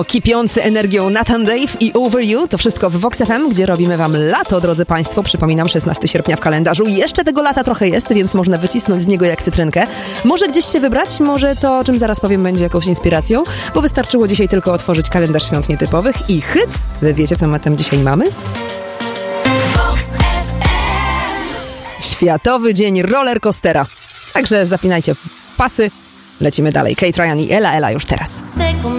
Kipiący energią Nathan Dave i Over You. To wszystko w Vox FM, gdzie robimy wam lato, drodzy państwo. Przypominam, 16 sierpnia w kalendarzu. Jeszcze tego lata trochę jest, więc można wycisnąć z niego jak cytrynkę. Może gdzieś się wybrać, może to, o czym zaraz powiem, będzie jakąś inspiracją, bo wystarczyło dzisiaj tylko otworzyć kalendarz świąt nietypowych i hyc! Wy wiecie, co my tam dzisiaj mamy? Światowy Dzień Rollercoastera. Także zapinajcie pasy. Lecimy dalej. Kate Ryan i Ella już teraz.